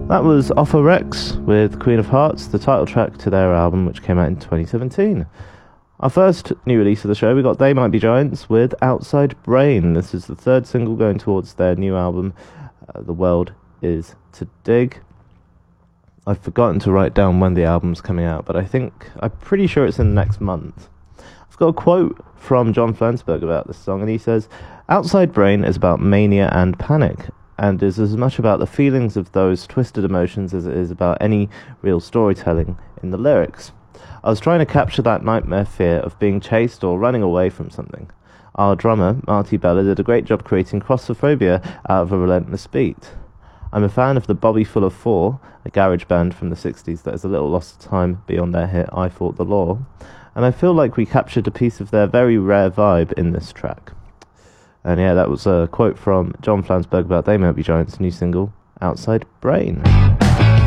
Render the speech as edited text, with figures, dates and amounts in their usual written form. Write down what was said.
That was Offa Rex with Queen of Hearts, the title track to their album which came out in 2017. Our first new release of the show, we got They Might Be Giants with Outside Brain. This is the third single going towards their new album, The World Is to Dig. I've forgotten to write down when the album's coming out, but I'm pretty sure it's in the next month. I've got a quote from John Flansburgh about this song, and he says, "Outside Brain is about mania and panic, and is as much about the feelings of those twisted emotions as it is about any real storytelling in the lyrics. I was trying to capture that nightmare fear of being chased or running away from something. Our drummer, Marty Bella, did a great job creating claustrophobia out of a relentless beat. I'm a fan of the Bobby Fuller 4, a garage band from the 60s that is a little lost time beyond their hit I Fought the Law, and I feel like we captured a piece of their very rare vibe in this track." And yeah, that was a quote from John Flansburgh about They Might Be Giants' new single, Outside Brain.